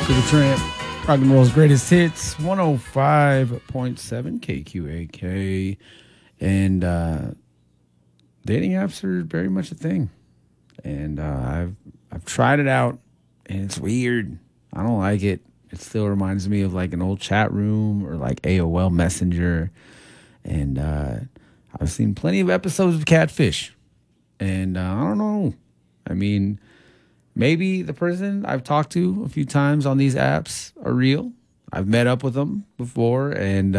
Tramp, rock and roll's greatest hits, 105.7 KQAK. And dating apps are very much a thing. And I've tried it out, and it's weird. I don't like it. It still reminds me of like an old chat room or like AOL Messenger. And I've seen plenty of episodes of Catfish. And I don't know. I mean, maybe the person I've talked to a few times on these apps are real. I've met up with them before, and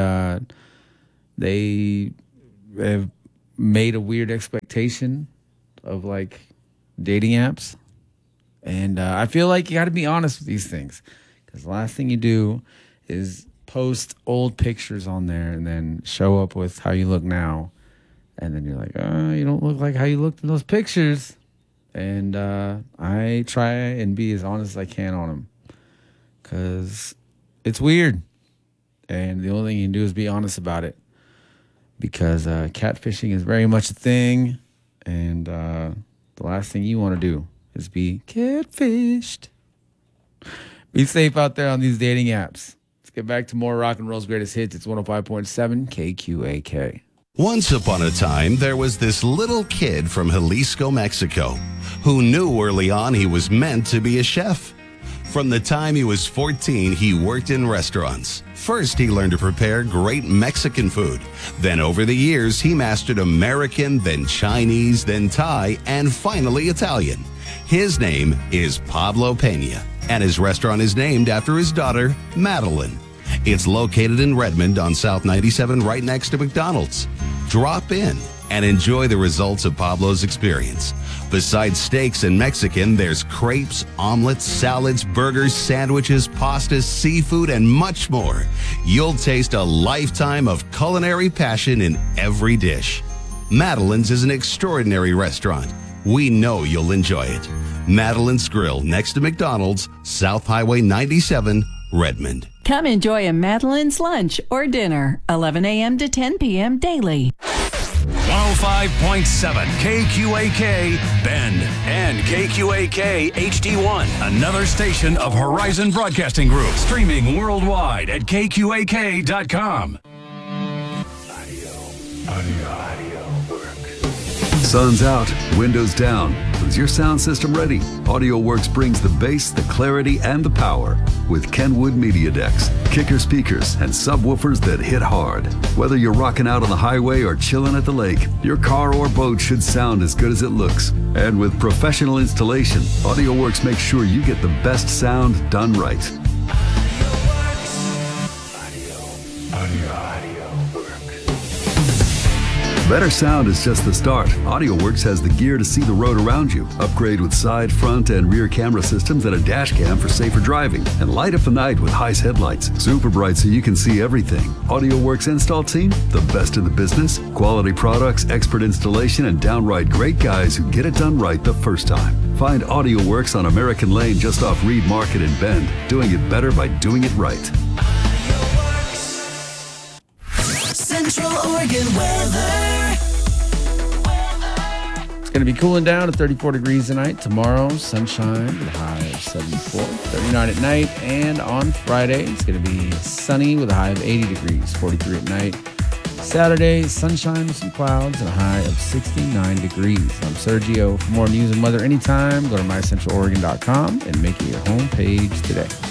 they have made a weird expectation of like dating apps. And I feel like you got to be honest with these things, because the last thing you do is post old pictures on there and then show up with how you look now. And then you're like, you don't look like how you looked in those pictures. And I try and be as honest as I can on them, because it's weird. And the only thing you can do is be honest about it, because catfishing is very much a thing. And the last thing you want to do is be catfished. Be safe out there on these dating apps. Let's get back to more rock and roll's greatest hits. It's 105.7 KQAK. Once upon a time, there was this little kid from Jalisco, Mexico, who knew early on he was meant to be a chef. From the time he was 14, he worked in restaurants. First, he learned to prepare great Mexican food. Then over the years, he mastered American, then Chinese, then Thai, and finally Italian. His name is Pablo Pena, and his restaurant is named after his daughter, Madeline. It's located in Redmond on South 97, right next to McDonald's. Drop in and enjoy the results of Pablo's experience. Besides steaks and Mexican, there's crepes, omelets, salads, burgers, sandwiches, pastas, seafood, and much more. You'll taste a lifetime of culinary passion in every dish. Madeline's is an extraordinary restaurant. We know you'll enjoy it. Madeline's Grill, next to McDonald's, South Highway 97, Redmond. Come enjoy a Madeline's lunch or dinner, 11 a.m. to 10 p.m. daily. 105.7 KQAK Bend and KQAK HD1, another station of Horizon Broadcasting Group, streaming worldwide at KQAK.com. Audio work. Sun's out, windows down. Is your sound system ready? AudioWorks brings the bass, the clarity, and the power with Kenwood Media Decks, kicker speakers, and subwoofers that hit hard. Whether you're rocking out on the highway or chilling at the lake, your car or boat should sound as good as it looks. And with professional installation, AudioWorks makes sure you get the best sound done right. Better sound is just the start. AudioWorks has the gear to see the road around you. Upgrade with side, front, and rear camera systems and a dash cam for safer driving. And light up the night with Heis headlights. Super bright so you can see everything. AudioWorks install team, the best in the business. Quality products, expert installation, and downright great guys who get it done right the first time. Find AudioWorks on American Lane just off Reed Market in Bend. Doing it better by doing it right. Central Oregon weather. It's going to be cooling down to 34 degrees tonight. Tomorrow, sunshine with a high of 74, 39 at night. And on Friday, it's going to be sunny with a high of 80 degrees, 43 at night. Saturday, sunshine with some clouds and a high of 69 degrees. I'm Sergio. For more news and weather anytime, go to mycentraloregon.com and make it your home page today.